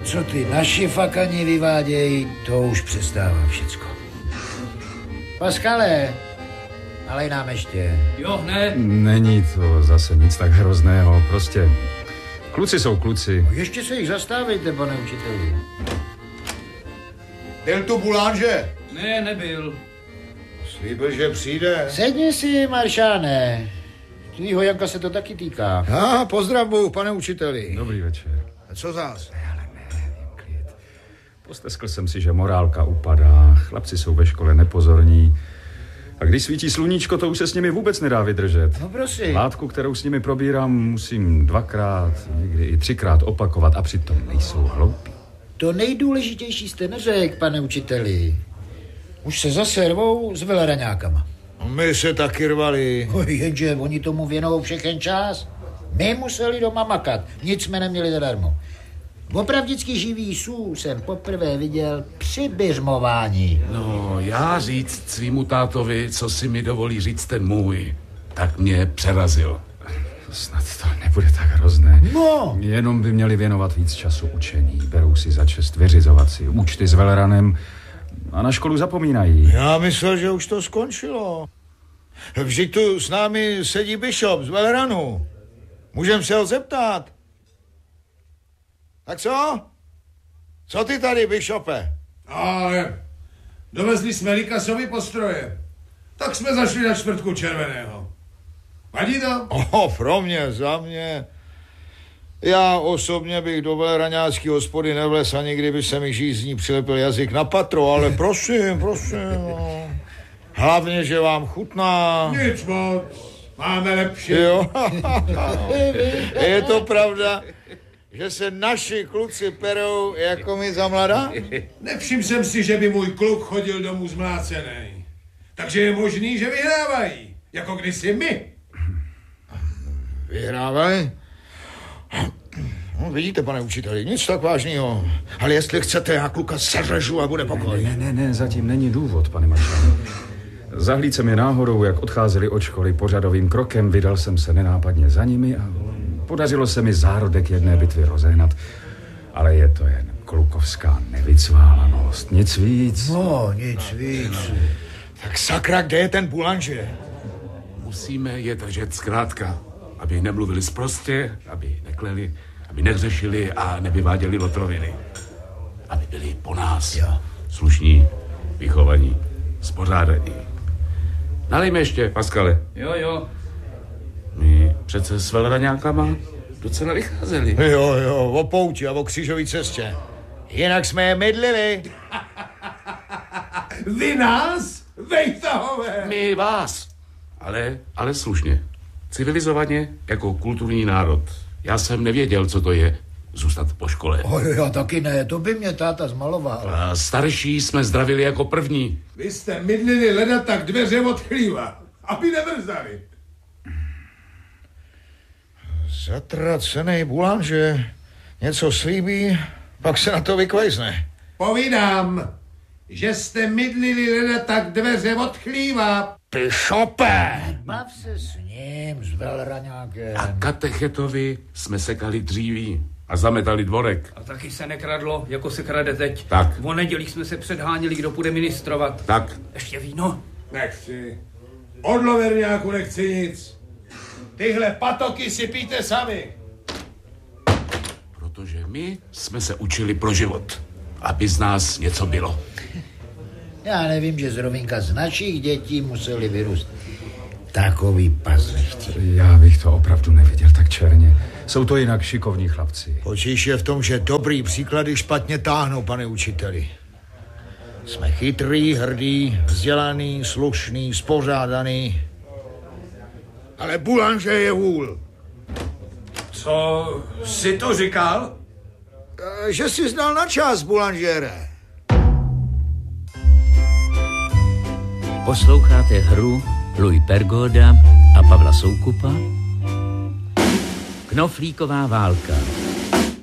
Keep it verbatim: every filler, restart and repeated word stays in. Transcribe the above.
Co ty naši fakani vyvádějí, to už přestává všecko. Paskale, nalej nám ještě. Jo, ne. Není to zase nic tak hrozného, prostě kluci jsou kluci. No ještě se jich zastávejte, pane učiteli. Byl tu Boulanger? Ne, nebyl. Slíbil, že přijde. Sedni si, maršáne. Tvýho Janka se to taky týká. A pozdravu, pane učiteli. Dobrý večer. A co zás? Posteskl jsem si, že morálka upadá, chlapci jsou ve škole nepozorní a když svítí sluníčko, to už se s nimi vůbec nedá vydržet. No prosím. Látku, kterou s nimi probírám, musím dvakrát, někdy i třikrát opakovat a přitom nejsou hloupí. To nejdůležitější jste neřekl, pane učiteli. Už se zase rvou s veleraňákama. My se taky rvali. Oj, jenže oni tomu věnou všechen čas. My museli doma makat, nic jsme neměli zadarmo. Opravdicky živý sů jsem poprvé viděl při běžmování. No, já říct svýmu tátovi, co si mi dovolí říct ten můj, tak mě přerazil. Snad to nebude tak hrozné. No. Jenom by měli věnovat víc času učení. Berou si za čest vyřizovat si účty s veleranem a na školu zapomínají. Já myslel, že už to skončilo. Vždyť tu s námi sedí Bishop z Veleranu. Můžem se ho zeptat. Tak co? Co ty tady, Bishope? Ale dovezli jsme Likasovi postroje. Tak jsme zašli na čtvrtku červeného. Vadí to? Oh, pro mě, za mě. Já osobně bych do veleraňácký hospody nevles, ani kdyby se mi žízní přilepil jazyk na patro, ale prosím, prosím. No. Hlavně, že vám chutná. Nic moc. Máme lepší. Jo. Je to pravda, že se naši kluci perou jako my za mladá? Nevšiml jsem si, že by můj kluk chodil domů zmlácený. Takže je možný, že vyhrávají. Jako kdysi my. Vyhrávají? No, vidíte, pane učiteli, nic tak vážného. Ale jestli chcete, já kluka seřežu a bude pokoj. Ne, ne, ne, zatím není důvod, pane maršále. Zahlíd jsem je náhodou, jak odcházeli od školy pořadovým krokem, vydal jsem se nenápadně za nimi a podařilo se mi zárodek jedné bitvy rozehnat. Ale je to jen klukovská nevycválanost, nic víc. No, nic víc. Tak sakra, kde je ten Boulanger? Musíme je držet zkrátka, aby nemluvili sprostě, aby nekleli, aby nehřešili a nevyváděli otroviny. Aby byli po nás. Jo. Slušní, vychovaní, spořádaní. Nalejme ještě, Paskale. Jo, jo. My přece s veleraňákama docela vycházeli. Jo, jo, o pouti a o křížové cestě. Jinak jsme je mydlili. Vy nás? Vejtahové! My vás. Ale, ale slušně. Civilizovaně, jako kulturní národ. Já jsem nevěděl, co to je zůstat po škole. Oj, já taky ne, to by mě táta zmaloval. A starší jsme zdravili jako první. Vy jste mydlili leda tak dveře od chlíva, aby nemrzali. Zatracenej Boulanger něco slíbí, pak se na to vykvajzne. Povídám, že jste mydlili leda tak dveře od chlíva. Bishope! Bav se s ním, s veleraňákem. A katechetovi jsme sekali dříví a zametali dvorek. A taky se nekradlo, jako se krade teď. Tak. O nedělích jsme se předháněli, kdo bude ministrovat. Tak. Ještě víno? Nechci. Od loverňáku nechci nic. Tyhle patoky si pijte sami. Protože my jsme se učili pro život, aby z nás něco bylo. Já nevím, že zrovna z našich dětí museli vyrůst takový pazlechti. Já bych to opravdu neviděl tak černě. Jsou to jinak šikovní chlapci. Počíš je v tom, že dobrý příklady špatně táhnou, pane učiteli. Jsme chytrý, hrdý, vzdělaný, slušný, spořádaný. Ale Boulanger je hůl. Co jsi to říkal? E, že jsi znal na čas, Boulangere. Posloucháte hru Louis Pergoda a Pavla Soukupa Knoflíková válka.